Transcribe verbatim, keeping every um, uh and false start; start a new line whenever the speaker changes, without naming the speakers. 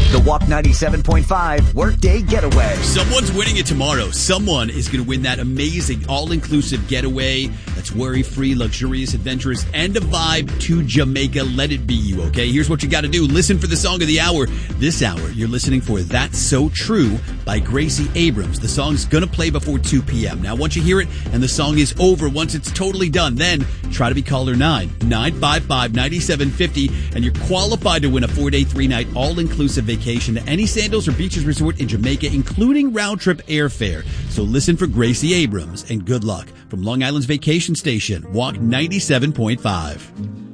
The Walk ninety-seven point five Workday Getaway.
Someone's winning it tomorrow. Someone is going to win that amazing all-inclusive getaway that's worry-free, luxurious, adventurous, and a vibe to Jamaica. Let it be you, okay? Here's what you got to do. Listen for the song of the hour. This hour, you're listening for That's So True by Gracie Abrams. The song's going to play before two p.m. Now, once you hear it and the song is over, once it's totally done, then try to be caller nine, nine five five, nine seven five zero, and you're qualified to win a four-day, three-night all-inclusive vacation to any Sandals or Beaches resort in Jamaica, including round-trip airfare. So listen for Gracie Abrams, and good luck from Long Island's vacation station, Walk ninety-seven point five.